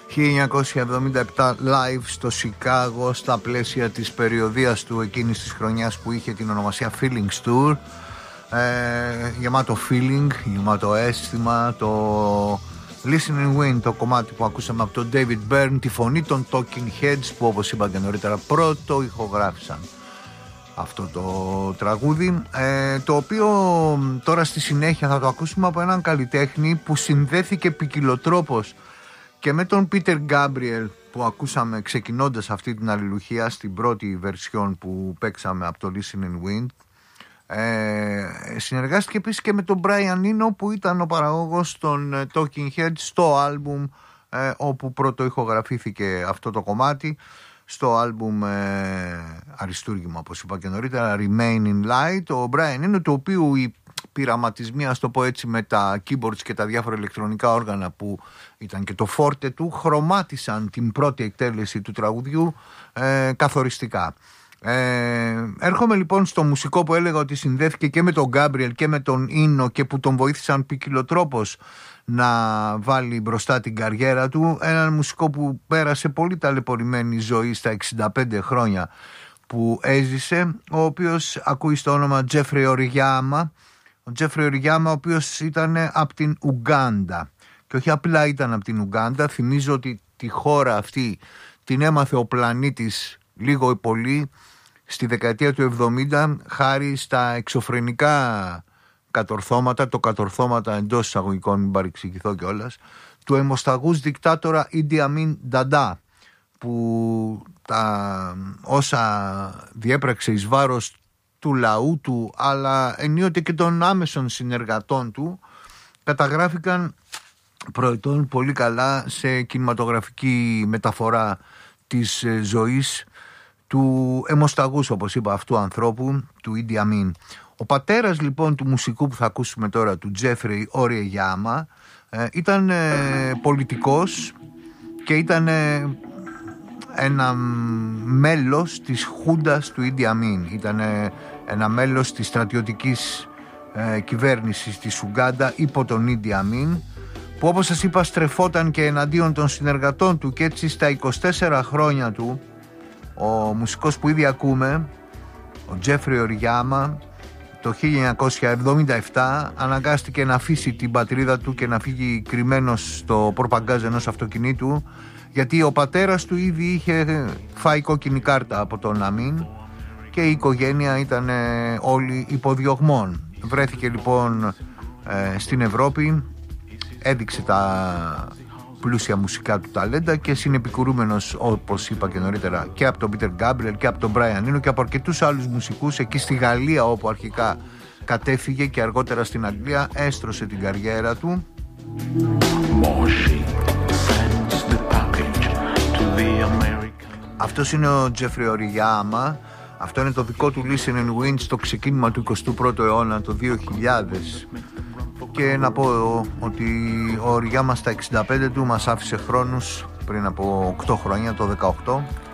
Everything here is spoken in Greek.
1977 live στο Σικάγο στα πλαίσια της περιοδίας του εκείνης της χρονιάς που είχε την ονομασία Feelings Tour. Γεμάτο feeling, γεμάτο αίσθημα. Το Listening Wind, το κομμάτι που ακούσαμε από τον David Byrne, τη φωνή των Talking Heads που όπως είπα και νωρίτερα πρώτο ηχογράφησαν αυτό το τραγούδι, το οποίο τώρα στη συνέχεια θα το ακούσουμε από έναν καλλιτέχνη που συνδέθηκε ποικιλοτρόπως και με τον Peter Gabriel που ακούσαμε ξεκινώντας αυτή την αλληλουχία στην πρώτη βερσιόν που παίξαμε από το Listening Wind. Συνεργάστηκε επίσης και με τον Brian Eno που ήταν ο παραγωγός των Talking Heads στο άλμπουμ όπου πρώτο ηχογραφήθηκε αυτό το κομμάτι, στο άλμπουμ αριστούργημα όπως είπα και νωρίτερα, Remain in Light. Ο Brian Eno, το οποίο οι πειραματισμοί, ας το πω έτσι, με τα keyboards και τα διάφορα ηλεκτρονικά όργανα που ήταν και το φόρτε του, χρωμάτισαν την πρώτη εκτέλεση του τραγουδιού καθοριστικά. Έρχομαι λοιπόν στο μουσικό που έλεγα ότι συνδέθηκε και με τον Gabriel και με τον Ίνο και που τον βοήθησαν ποικιλοτρόπως να βάλει μπροστά την καριέρα του. Έναν μουσικό που πέρασε πολύ ταλαιπωρημένη ζωή στα 65 χρόνια που έζησε, ο οποίος ακούει στο όνομα Jeffrey Oriyama. Ο Jeffrey Oriyama, ο οποίος ήταν από την Ουγκάντα, και όχι απλά ήταν από την Ουγκάντα. Θυμίζω ότι τη χώρα αυτή την έμαθε ο πλανήτης λίγο ή πολύ στη δεκαετία του 70 χάρη στα εξωφρενικά κατορθώματα, το κατορθώματα εντός εισαγωγικών, μην παρεξηγηθώ κιόλας, του αιμοσταγούς δικτάτορα Idi Amin Dada, που όσα διέπραξε εις βάρος του λαού του αλλά ενίοτε και των άμεσων συνεργατών του καταγράφηκαν προετών πολύ καλά σε κινηματογραφική μεταφορά της ζωής του αιμοσταγούς, όπως είπα, αυτού ανθρώπου, του Idi Amin. Ο πατέρας λοιπόν του μουσικού που θα ακούσουμε τώρα, του Jeffrey Oriyama, ήταν πολιτικός και ήταν ένα μέλος της χούντας του Idi Amin. Ήταν ένα μέλος της στρατιωτικής κυβέρνησης της Ουγκάντα υπό τον Idi Amin, που όπως σας είπα στρεφόταν και εναντίον των συνεργατών του, και έτσι στα 24 χρόνια του ο μουσικός που ήδη ακούμε, ο Jeffrey Oriyama, το 1977 αναγκάστηκε να αφήσει την πατρίδα του και να φύγει κρυμμένος στο πορπαγκάζ ενός αυτοκινήτου, γιατί ο πατέρας του ήδη είχε φάει κόκκινη κάρτα από τον Amin και η οικογένεια ήταν όλοι υποδιωγμών. Βρέθηκε λοιπόν στην Ευρώπη, έδειξε τα πλούσια μουσικά του ταλέντα και συνεπικουρούμενος, όπως είπα και νωρίτερα, και από τον Peter Gabriel και από τον Brian Eno και από αρκετούς άλλους μουσικούς εκεί στη Γαλλία, όπου αρχικά κατέφυγε και αργότερα στην Αγγλία έστρωσε την καριέρα του. Αυτός είναι ο Jeffrey Oriyama. Αυτό είναι το δικό του Listening Wind στο ξεκίνημα του 21ου αιώνα, το 2000. Και να πω ότι ο Oriyama στα 65 του μας άφησε χρόνους πριν από 8 χρόνια, το 18.